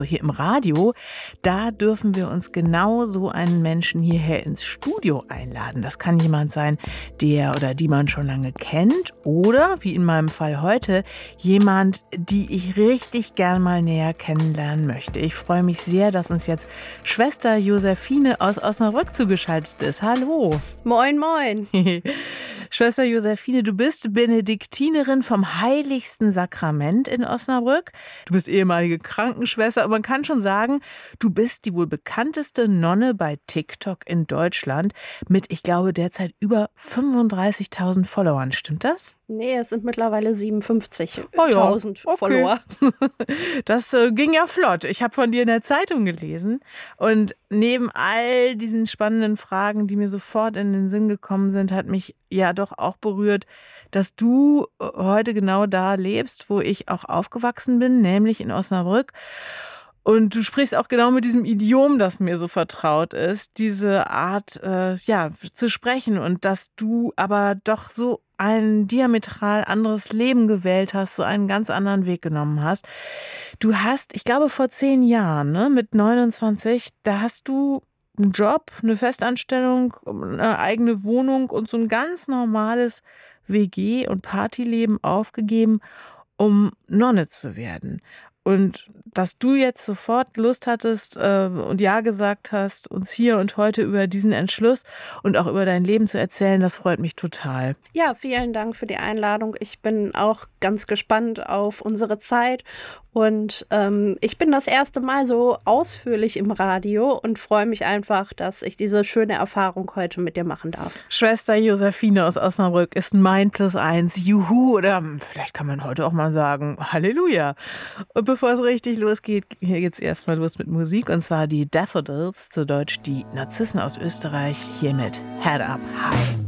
Hier im Radio, da dürfen wir uns genau so einen Menschen hierher ins Studio einladen. Das kann jemand sein, der oder die man schon lange kennt oder, wie in meinem Fall heute, jemand, die ich richtig gern mal näher kennenlernen möchte. Ich freue mich sehr, dass uns jetzt Schwester Josephine aus Osnabrück zugeschaltet ist. Hallo. Moin, moin. Schwester Josephine, du bist Benediktinerin vom Heiligsten Sakrament in Osnabrück. Du bist ehemalige Krankenschwester. Man kann schon sagen, du bist die wohl bekannteste Nonne bei TikTok in Deutschland mit, ich glaube, derzeit über 35.000 Followern. Stimmt das? Nee, es sind mittlerweile 57.000 Follower. Das ging ja flott. Ich habe von dir in der Zeitung gelesen. Und neben all diesen spannenden Fragen, die mir sofort in den Sinn gekommen sind, hat mich ja doch auch berührt, dass du heute genau da lebst, wo ich auch aufgewachsen bin, nämlich in Osnabrück. Und du sprichst auch genau mit diesem Idiom, das mir so vertraut ist, diese Art zu sprechen und dass du aber doch so ein diametral anderes Leben gewählt hast, so einen ganz anderen Weg genommen hast. Du hast, ich glaube vor 10 Jahren, mit 29, da hast du einen Job, eine Festanstellung, eine eigene Wohnung und so ein ganz normales WG- und Partyleben aufgegeben, um Nonne zu werden. Und dass du jetzt sofort Lust hattest und Ja gesagt hast, uns hier und heute über diesen Entschluss und auch über dein Leben zu erzählen, das freut mich total. Ja, vielen Dank für die Einladung. Ich bin auch ganz gespannt auf unsere Zeit. Und ich bin das erste Mal so ausführlich im Radio und freue mich einfach, dass ich diese schöne Erfahrung heute mit dir machen darf. Schwester Josephine aus Osnabrück ist mein +1. Juhu, oder vielleicht kann man heute auch mal sagen, Halleluja. Und bevor es richtig losgeht, hier geht's erstmal los mit Musik. Und zwar die Daffodils, zu Deutsch die Narzissen aus Österreich, hier mit Head Up High.